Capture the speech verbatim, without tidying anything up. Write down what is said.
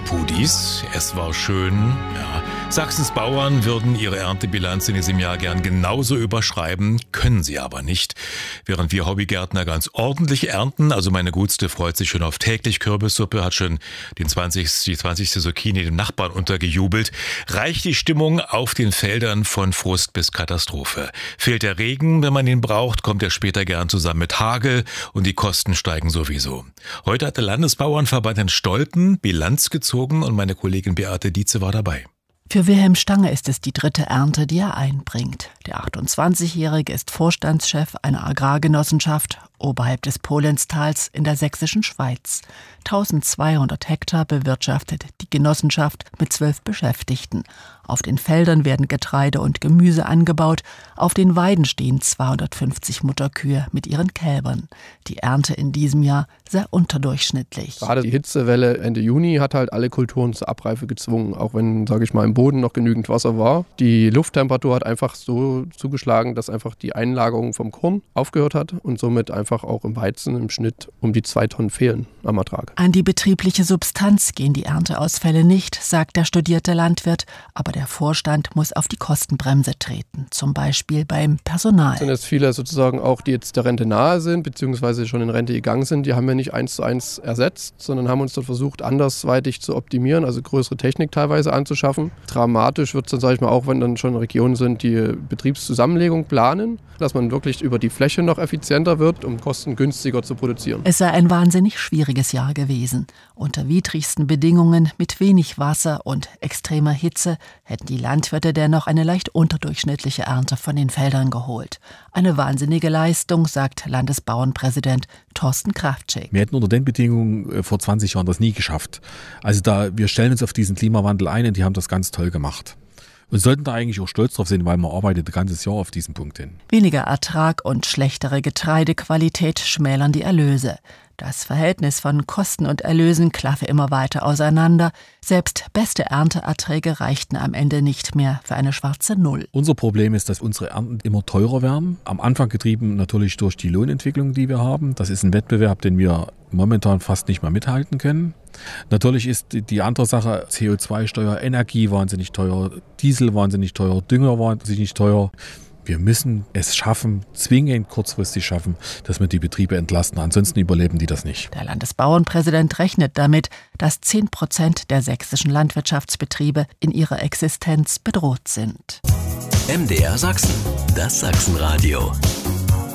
Pudis. Es war schön, ja. Sachsens Bauern würden ihre Erntebilanz in diesem Jahr gern genauso überschreiben, können sie aber nicht. Während wir Hobbygärtner ganz ordentlich ernten, also meine Gutste freut sich schon auf täglich Kürbissuppe, hat schon den zwanzigste, die zwanzigste Zucchini dem Nachbarn untergejubelt, reicht die Stimmung auf den Feldern von Frust bis Katastrophe. Fehlt der Regen, wenn man ihn braucht, kommt er später gern zusammen mit Hagel und die Kosten steigen sowieso. Heute hat der Landesbauernverband in Stolpen Bilanz gezogen und meine Kollegin Beate Dietze war dabei. Für Wilhelm Stange ist es die dritte Ernte, die er einbringt. Der achtundzwanzigjährige ist Vorstandschef einer Agrargenossenschaft oberhalb des Polenstals in der sächsischen Schweiz. eintausendzweihundert Hektar bewirtschaftet die Genossenschaft mit zwölf Beschäftigten. Auf den Feldern werden Getreide und Gemüse angebaut. Auf den Weiden stehen zweihundertfünfzig Mutterkühe mit ihren Kälbern. Die Ernte in diesem Jahr sehr unterdurchschnittlich. Gerade die Hitzewelle Ende Juni hat halt alle Kulturen zur Abreife gezwungen, auch wenn, sage ich mal, im Boden noch genügend Wasser war. Die Lufttemperatur hat einfach so zugeschlagen, dass einfach die Einlagerung vom Korn aufgehört hat und somit einfach auch im Weizen im Schnitt um die zwei Tonnen fehlen am Ertrag. An die betriebliche Substanz gehen die Ernteausfälle nicht, sagt der studierte Landwirt, aber der Vorstand muss auf die Kostenbremse treten, zum Beispiel beim Personal. Es sind jetzt viele sozusagen auch, die jetzt der Rente nahe sind, beziehungsweise schon in Rente gegangen sind, die haben wir nicht eins zu eins ersetzt, sondern haben uns dort versucht, andersweitig zu optimieren, also größere Technik teilweise anzuschaffen. Dramatisch wird es dann, sage ich mal, auch wenn dann schon Regionen sind, die Betriebszusammenlegung planen, dass man wirklich über die Fläche noch effizienter wird, um Kosten günstiger zu produzieren. Es sei ein wahnsinnig schwieriges Jahr gewesen. Unter widrigsten Bedingungen mit wenig Wasser und extremer Hitze hätten die Landwirte dennoch eine leicht unterdurchschnittliche Ernte von den Feldern geholt. Eine wahnsinnige Leistung, sagt Landesbauernpräsident Thorsten Kraftschick. Wir hätten unter den Bedingungen vor zwanzig Jahren das nie geschafft. Also da, wir stellen uns auf diesen Klimawandel ein und die haben das ganz toll gemacht. Und sollten da eigentlich auch stolz drauf sein, weil man arbeitet ein ganzes Jahr auf diesem Punkt hin. Weniger Ertrag und schlechtere Getreidequalität schmälern die Erlöse. Das Verhältnis von Kosten und Erlösen klaffe immer weiter auseinander. Selbst beste Ernteerträge reichten am Ende nicht mehr für eine schwarze Null. Unser Problem ist, dass unsere Ernten immer teurer werden. Am Anfang getrieben natürlich durch die Lohnentwicklung, die wir haben. Das ist ein Wettbewerb, den wir momentan fast nicht mehr mithalten können. Natürlich ist die andere Sache C O zwei Steuer, Energie wahnsinnig teuer, Diesel wahnsinnig teuer, Dünger wahnsinnig teuer. Wir müssen es schaffen, zwingend kurzfristig schaffen, dass wir die Betriebe entlasten. Ansonsten überleben die das nicht. Der Landesbauernpräsident rechnet damit, dass zehn Prozent der sächsischen Landwirtschaftsbetriebe in ihrer Existenz bedroht sind. M D R Sachsen, das Sachsenradio.